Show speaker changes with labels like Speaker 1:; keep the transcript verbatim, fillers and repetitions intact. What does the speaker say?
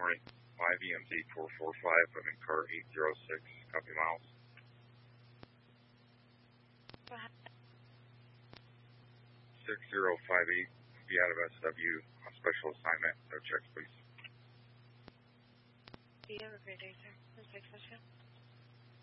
Speaker 1: morning. five E M Z four four five. I'm in car eight zero six. Copy miles.
Speaker 2: Go ahead.
Speaker 1: six zero five eight. Be out of S W on special assignment. No checks, please.
Speaker 2: You have a great day, sir. This is